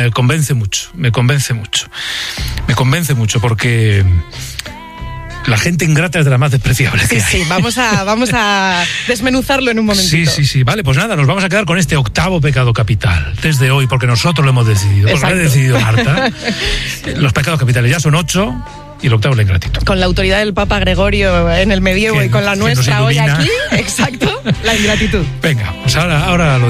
me convence mucho. Me convence mucho porque la gente ingrata es de la más despreciable que hay. Sí, vamos a desmenuzarlo en un momentito. Sí. Vale, pues nada, nos vamos a quedar con este octavo pecado capital desde hoy, porque nosotros lo hemos decidido. Porque lo ha decidido Marta. Los pecados capitales ya son 8 y el octavo es la ingratitud. Con la autoridad del Papa Gregorio en el medievo y con la nuestra hoy aquí, exacto, la ingratitud. Venga, pues ahora lo